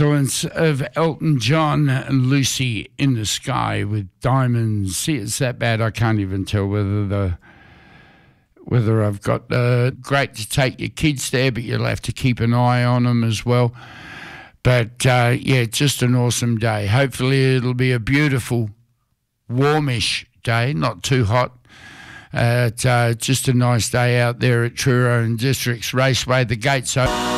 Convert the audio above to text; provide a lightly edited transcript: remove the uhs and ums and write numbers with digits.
excellence of Elton John and Lucy in the Sky with diamonds. See, it's that bad I can't even tell whether I've got great to take your kids there, but you'll have to keep an eye on them as well. But yeah, just an awesome day. Hopefully it'll be a beautiful, warmish day, not too hot. Just a nice day out there at Truro and Districts Raceway. The gates open.